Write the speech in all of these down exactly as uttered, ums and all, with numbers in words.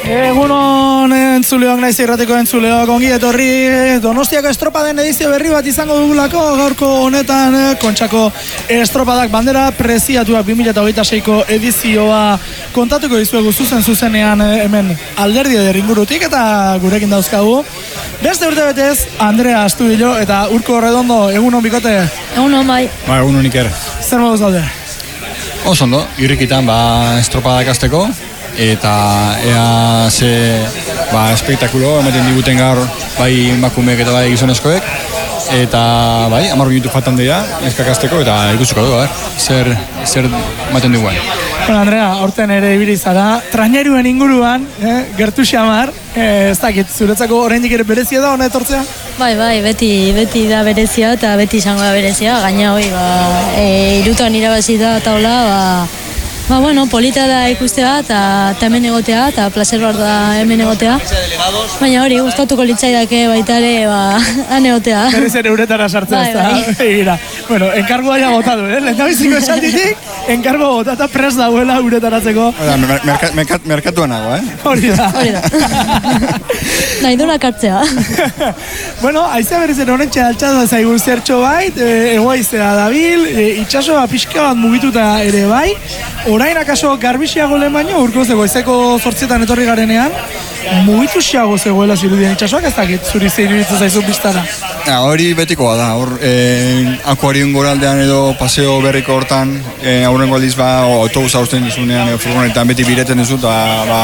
Egunon entzuleok, naiz irrateko entzuleok, ongi etorri Donostiako estropaden edizio berri bat izango dugulako. Gaurko honetan Kontxako estropadak bandera preziatuak bi mila hogeita seiko edizioa kontatuko dizuegu zuzen zuzenean hemen Alderdi eder ingurutik, eta gurekin dauzkagu beste urte betez Andrea Astudillo eta Urko Redondo. Egunon bikote. Egunon bai. Ba, egunon Iker. Zer moduz daude? Oso ondo, irrikitan ba estropadak azteko eta ea ze ba espektakulo ematen diguten gaur bai emakumeek eta bai gizonezkoek, eta bai hamar minutu faltan dira eskakasteko eta ikusiko dugu, zer zer ematen duguen. Bueno, Andrea, horten ere ibili zara traineruen inguruan, eh, gertu xamar, eh, ez dakit, zuretzako oraindik ere berezia da hona etortzea? Bai, bai, beti, beti da berezia eta beti izango da berezia, gaina hoi, ba, e, irutan irabazi da taula, ba, ba, bueno, polita da ikustea eta hemen egotea, eta placer bar da hemen egotea, baina hori, gustatuko litzaidake baita ere, ba, han egotea. Berriz ere uretara sartzea, bai, ez da? Egira, bueno, enkargoa ja botatu, eh? Lehendabiziko esalditik, enkargo botata prest dauela uretaratzeko. Merka, merka, merkatuan nago, eh? Hori da. Hori da. Nahi dunak hartzea. Bueno, aizea berriz ere horrentxe altxatu zaigu zertxo bait, e, egoaizea dabil, e, itxasoa pixka bat mugituta ere bai. Orain akaso garbixiago lehen baino, urko zegoizeko zortzietan etorri garenean, mugitu xiago zegoela zirudien itxasoak, ez dakit zuri zeiruditzen zaizu pistara. Ja, hori betikoa da, hor eh, akuarion goraldean edo paseo berriko hortan, eh, aurrengo aldiz ba, autobus hausten dizunean, edo furgonetan beti bireten dizu, eta ba,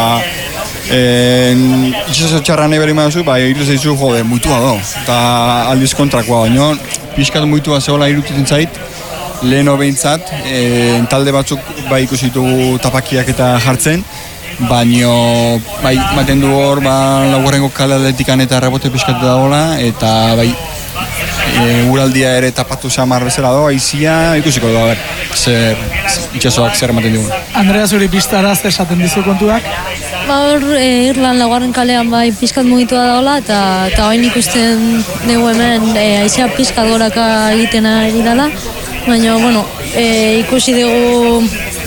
eh, itxaso txarra nahi berri maduzu, ba, iruz dizu, jode, muitua do, eta aldiz kontrakoa, baino, pixkat muitua zegoela iruditzen zait, leheno behintzat, e, talde batzuk bai ikusitu tapakiak eta jartzen, baino bai maten du hor ba, laugarrengo kale atletikan eta rebote pixkatu dagoela, eta bai e, uraldia ere tapatu xamar bezala do, aizia ikusiko du, a ber, zer itxasoak zer ematen dugun. Andrea, zuri pistara zer esaten dizu kontuak? Ba hor, e, Irlan laugarren kalean bai pizkat mugitua dagoela, eta eta hain ikusten dugu hemen e, aizea pizkat goraka egiten ari dela. Baina, bueno, e, ikusi dugu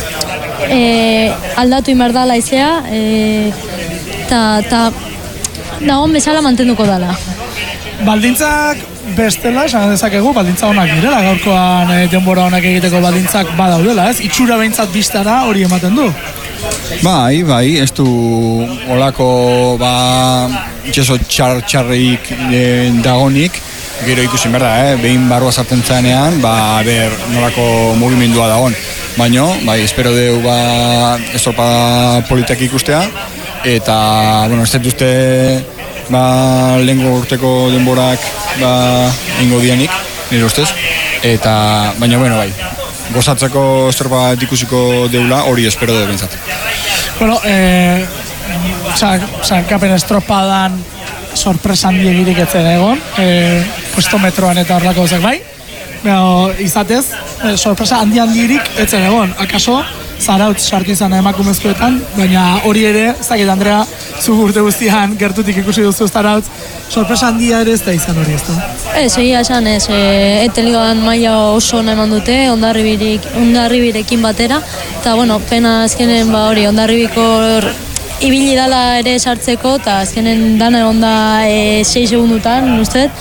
e, aldatu inbar dala izea, eta e, dagoen bezala mantenduko dala. Baldintzak bestela, esan dezakegu, baldintza honak direla, gaurkoan e, denbora honak egiteko baldintzak badaudela, ez? Itxura behintzat bistara hori ematen du. Bai, bai, ez du olako ba, itxaso txar, txarrik e, dagonik, gero ikusi behar da, eh? Behin barroa sartzen zanean, ba, ber, nolako mugimendua dagoen. Baina, bai, espero deu, ba, estropa politak ikustea, eta, bueno, ez dut uste, ba, lehengo urteko denborak, ba, ingo dianik, nire ustez, eta, baina, bueno, bai, gozatzeko estropa ikusiko deula, hori espero deu bintzat. Bueno, eh, sarkapen estropadan sorpresa handi egirik etzen egon, e, puesto metroan eta horlako gozak bai, pero izatez, e, sorpresa handi handirik etzen egon, akaso Zarautz sartu izan emakumezkoetan, baina hori ere, zakit Andrea, zu urte guztian gertutik ikusi duzu Zarautz, sorpresa handia ere ez da izan hori ez da? Ez, egia esan ez, e, eteligan maila oso ona eman dute, Hondarribirekin batera, eta bueno, pena azkenen ba hori, Hondarribiko ibili dala ere sartzeko, eta azkenen dana egon da e, sei segundutan, ustez,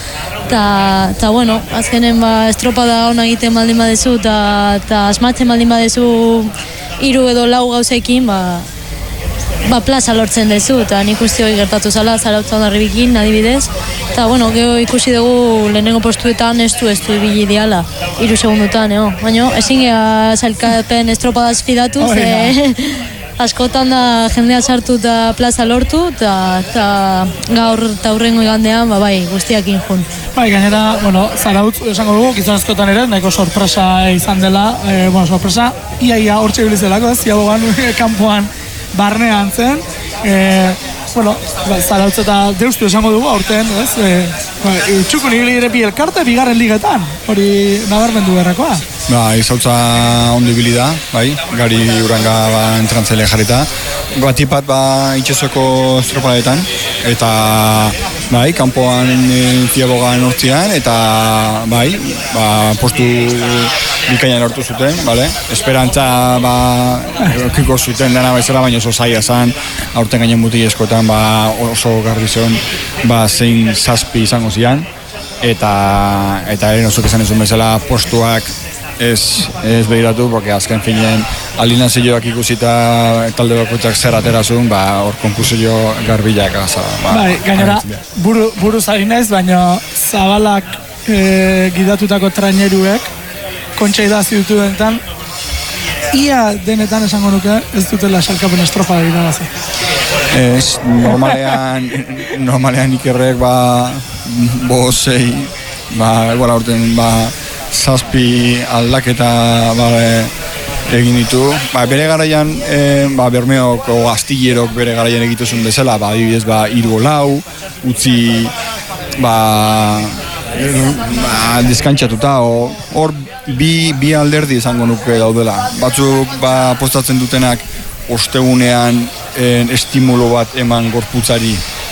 eta, bueno, azkenen ba estropada ona egiten baldin badezu, eta asmatzen baldin badezu hiru edo lau gauzekin, ba, ba plaza lortzen dezu, eta nik uste hori gertatu zala, Zarautz Hondarribikin, adibidez, eta, bueno, gero ikusi dugu lehenengo postuetan ez du ez du ibili diala, hiru segundutan, eo, baina ezin gea zailkapen estropadaz fidatu, oh, ze... Askotan da jendea sartu eta plaza lortu, eta gaur eta hurrengo igandean, ba, bai, guztiak injun. Bai, gainera, bueno, Zarautz, esango dugu, gizonezkoetan ere, nahiko sorpresa izan dela, e, bueno, sorpresa, iaia hortxe bilizelako, ez, ziagoan, kanpoan barnean zen, e, bueno, Zarautz eta deustu esango dugu, aurten, ez, e, ba, txukun ibili ere bi elkarte, bigarren ligetan, hori nabarmendu berrakoa. Ba, izautza ondo ibili da, bai, gari uranga ba, entrantzele jarrita. Batipat ba, itxezoko estropadetan, eta bai, kanpoan e, Ziabogan hortzian, eta bai, ba, postu bikainan lortu zuten, bale? Esperantza, ba, okiko zuten dena bezala, baina oso zaila zan, aurten gainen mutilezkoetan, ba, oso garbi zen, ba, zein zazpi izango zian, eta, eta eren oso kezan ezun bezala postuak ez, ez behiratu, porque azken finean alinazioak ikusita talde bakoitzak zer aterazun, ba, hor konkusio garbilak aza. Ba, bai, gainera, buru, buru zari naiz, baina Zabalak e, gidatutako traineruek, kontxa idazi dutu denetan, ia denetan esango nuke ez dutela salkapen estropa da irabazi. Ez, normalean, normalean ikerrek, ba, bosei, ba, eguala urten, ba, zazpi aldaketa ba, egin ditu. Ba, bere garaian, e, ba, Bermeoko Astillerok bere garaian egituzun bezala, ba, adibidez, ba, hiru lau, utzi, ba, ba, deskantxatuta, hor bi, bi alderdi izango nuke daudela. Batzuk, ba, postatzen dutenak, ostegunean en, estimulo bat eman gorputzari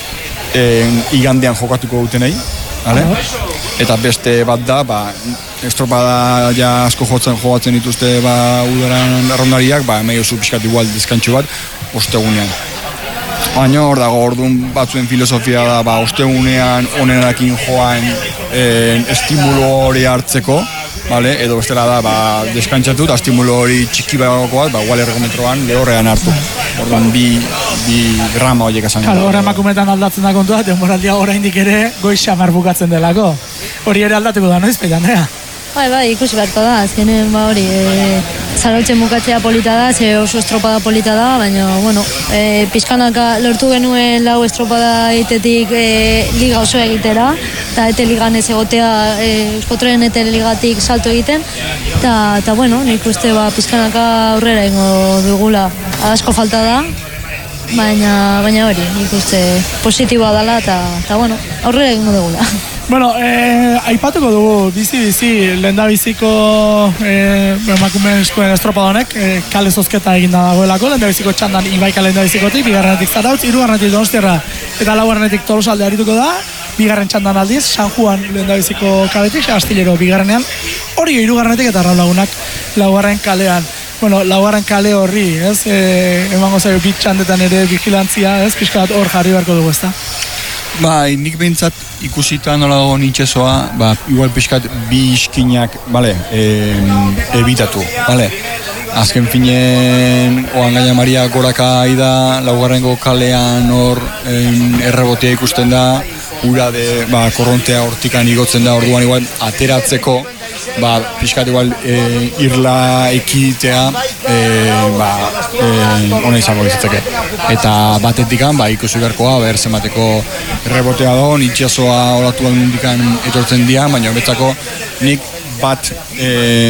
en, igandean jokatuko dutenei, vale? Eta beste bat da, ba, estropada ja asko jotzen jogatzen dituzte ba, udaran arrondariak, ba, meio zu pixkat igual deskantxu bat, ostegunean. Baina hor dago, orduan batzuen filosofia da, ba, ostegunean onenarekin joan en, estimulo hori hartzeko, vale? Edo bestela da, ba, deskantxatu eta estimulo hori txiki bagoko bat, ba, igual ergometroan lehorrean hartu. Orduan bi, bi rama horiek esan. Claro, horre emakumetan aldatzen da kontua, denboraldia oraindik ere goiz xamar bukatzen delako. Hori ere aldatuko da, noiz, Peianea? Bai, bai, ikusi beharko da, azkenen, ba, hori, e, zarautzen bukatzea polita da, ze oso estropada polita da, baina, bueno, e, pizkanaka lortu genuen lau estropada egitetik e, liga oso egitera, eta ete ligan ez egotea, e, Euskotren ete ligatik salto egiten, eta, bueno, nik uste, ba, pizkanaka aurrera ingo dugula, asko falta da, baina, baina hori, nik uste positiboa dela, eta, bueno, aurrera ingo dugula. Bueno, eh, aipatuko dugu bizi-bizi lehendabiziko eh, emakumezkoen estropadonek eh, kale zozketa eginda dagoelako, lehendabiziko txandan Ibaika lehendabizikotik, bigarrenetik Zarautz, hirugarrenetik Donostiarra eta laugarrenetik Tolosalde arituko da, bigarren txandan aldiz, San Juan lehendabiziko kaletik, Astillero bigarrenean, hori hirugarrenetik eta Raul Lagunak laugarren kalean. Bueno, laugarren kale horri, ez? E, emango zaio bit txandetan ere vigilantzia, ez? Piskat hor jarri beharko dugu, ezta? Ba, nik behintzat ikusita nola dago nitxezoa, ba, igual pixkat bi iskinak, bale, e, ebitatu, bale. Azken finen, oan gaina Maria goraka aida, laugarrengo kalean hor errebotea ikusten da, ura de, ba, korrontea hortikan igotzen da, orduan igual ateratzeko, ba, pixkat igual e, irla ekitea, e, ba, e, hona izango bizitzeke. Eta batetikan, ba, ikusi beharkoa, ber zemateko errebotea da, nitxasoa olatu mundikan etortzen dira, baina betzako nik bat e,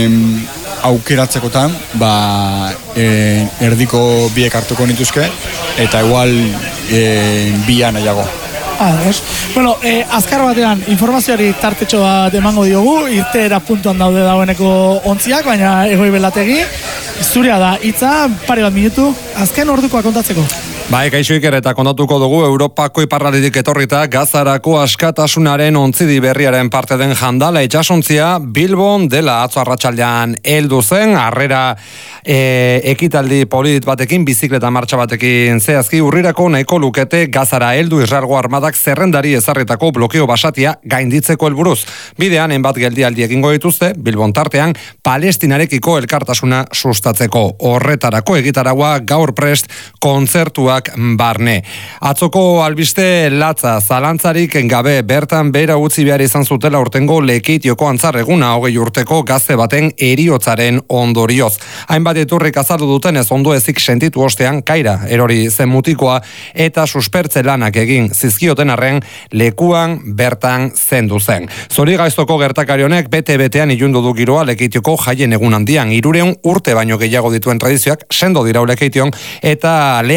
aukeratzekotan, ba, e, erdiko biek hartuko nituzke, eta igual e, bian nahiago. Ah, es. Bueno, eh, azkar batean informazioari tartetxo bat emango diogu, irteera puntuan daude dagoeneko ontziak, baina egoi belategi, zurea da, hitza pare bat minutu, azken ordukoa kontatzeko. Bai, kaixo Iker, eta kontatuko dugu Europako iparraldetik etorrita Gazarako askatasunaren ontzidi berriaren parte den jandala itxasontzia Bilbon dela atzo arratsaldean heldu zen, harrera e, ekitaldi polit batekin, bizikleta martxa batekin zehazki urrirako nahiko lukete Gazara heldu Israelgo armadak zerrendari ezarritako blokeo basatia gainditzeko helburuz. Bidean enbat geldialdi egingo dituzte, Bilbon tartean Palestinarekiko elkartasuna sustatzeko. Horretarako egitaragua gaur prest kontzertua barne. Atzoko albiste latza zalantzarik gabe bertan behera utzi behar izan zutela urtengo Lekeitioko antzarreguna hogei urteko gazte baten eriotzaren ondorioz. Hainbat iturrik azaldu dutenez ondo ezik sentitu ostean kaira erori zen mutikoa eta suspertze lanak egin zizkioten arren lekuan bertan zendu zen. Zori gaiztoko gertakari honek bete-betean ilundu du giroa Lekeitioko jaien egun handian, hirureun urte baino gehiago dituen tradizioak sendo dirau Lekeition eta Learti bai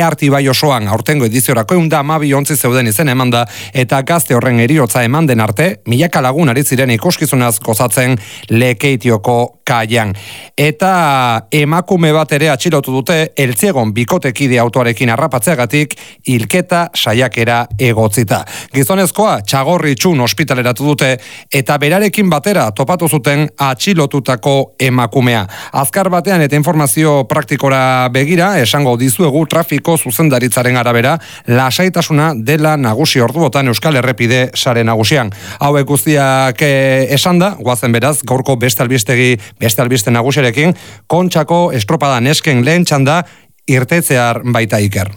osoan aurtengo ediziorako ehun eta hamabi ontzi zeuden izen eman da, eta gazte horren eriotza eman den arte, milaka lagun ari ziren ikuskizunaz gozatzen Lekeitioko kaian. Eta emakume bat ere atxilotu dute Eltziegon bikotekide autoarekin harrapatzeagatik hilketa saiakera egotzita. Gizonezkoa txagorri txun ospitaleratu dute eta berarekin batera topatu zuten atxilotutako emakumea. Azkar batean eta informazio praktikora begira, esango dizuegu trafiko zuzendaritzaren arabera, lasaitasuna dela nagusi orduotan Euskal Errepide sare nagusian. Hauek guztiak esanda, guazen beraz, gaurko beste albistegi, beste albiste nagusiarekin, Kontxako estropada nesken lehen txanda irtetzear baita Iker.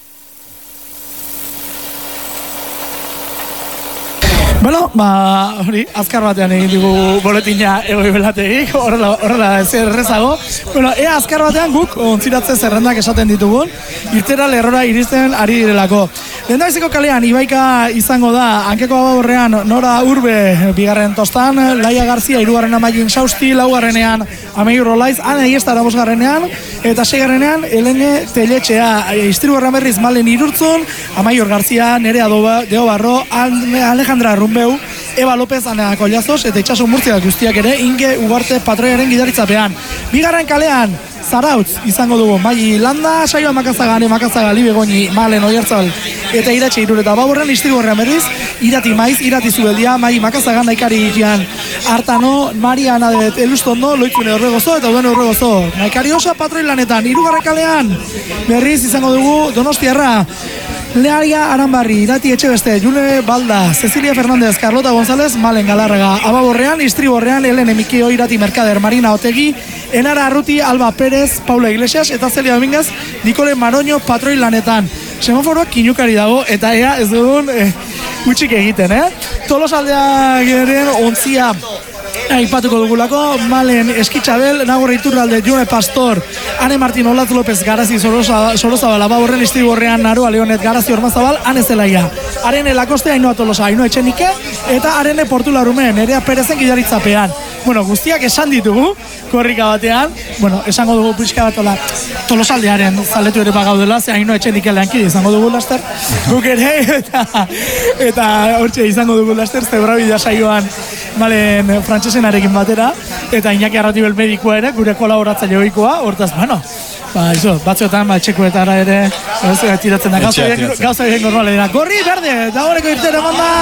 Bueno, ba, hori, azkar batean egin dugu boletina egoi belategik, horrela, horrela zer errezago. Bueno, ea azkar batean guk ontziratze zerrendak esaten ditugun, irtera lerrora iristen ari direlako. Lehendabiziko kalean, Ibaika izango da, hankeko ababorrean Nora Urbe bigarren tostan, Laia Garzia irugarren Amaiin Sausti, laugarrenean Amaiur Olaiz, Ane Iestara bosgarrenean, eta seigarrenean Elene Teletxea, istribuarra berriz Malen Irurtzun, Amaiur Garzia, Nerea Deobarro, Alejandra Rumbeu, Eba López, Ana Kollazos, eta Itxaso Murtzia guztiak ere, Inge Ugarte patroiaren gidaritzapean. Bigarren kalean, Zarautz izango dugu, Mai Landa, Saioa Makazaga, Ane Makazaga, Libe Goñi, Malen Oierzabal, eta Iratxe Irureta Baborren, istribuarrean berriz, Irati Maiz, Irati Zubeldia, Mai Makazaga, Naikari Irian, Artano, Maria Anadet, Elustondo, Loitzune Horregozo, eta Duen Horregozo. Naikari Osa patroi lanetan, hirugarren kalean, berriz izango dugu, Donostiarra, Learia Aranbarri, Irati Etxebeste, June Balda, Cecilia Fernández, Carlota González, Malen Galarraga, Ababorrean, Istriborrean, Elene Mikio, Irati Mercader, Marina Otegi, Enara Arruti, Alba Pérez, Paula Iglesias, eta Celia Domínguez, Nikole Maroño patroi lanetan. Semaforoak kinukari dago, eta ea ez dugun eh, gutxik egiten, eh? Tolosaldeak ere ontzia aipatuko dugulako, Malen Eskitxabel, Nagorri Iturralde, June Pastor, Ane Martin Olatz López, Garazi Sorozabal, Ababorren, Istriborrean, Naroa Leonet, Garazi Ormazabal, Ane Zelaia, Arene Lakoste, Ainhoa Tolosa, Ainhoa Etxenike, eta Arene Portularumen, Nerea Perezen gidaritzapean. Bueno, guztiak esan ditugu, korrika batean, bueno, esango dugu pixka bat ola, Tolosaldearen zaletu ere bagaudela, ze Ainhoa Etxenike lehankide izango dugu laster, guk ere, eta, eta hortxe izango dugu laster, Zebrabidea saioan Malen frantsesenarekin batera, eta Iñaki Arratibel medikoa ere, gure kolaboratzaile ohikoa, hortaz, bueno, ba, iso, batzuetan, ba, txekuetara ere, ez tiratzen da, gauza egin normale dira. Gorri, berde, dagoeneko irtera eman da,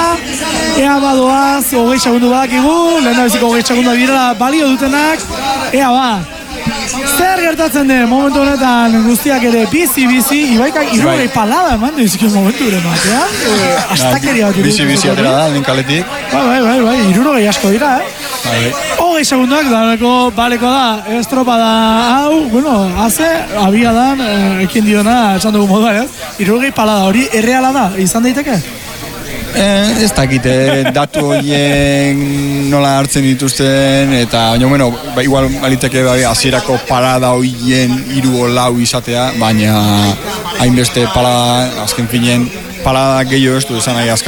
ea badoaz, hogei segundu badakigu, lehen da biziko hogei segundu direla balio dutenak, ea ba, zer gertatzen den momentu honetan guztiak ere bizi-bizi, Ibaikak irurogei palada eman du izikio momentu ere batean, astakeria bat iruditzen. Bizi-bizi atera da, lehen kaletik. Bai, bai, bai, bai, irurogei asko dira, eh? Hogei segunduak dago baleko da, estropada hau, bueno, haze, abiadan, ekin diona, esan dugu moduan, ez? Irurogei palada hori erreala da, izan daiteke? Eh, ez dakite, datu horien nola hartzen dituzten, eta baina, bueno, ba, igual baliteke ba, hasierako parada horien hiru lau izatea, baina hainbeste parada, azken finen, parada gehiago ez du esan nahi azkar.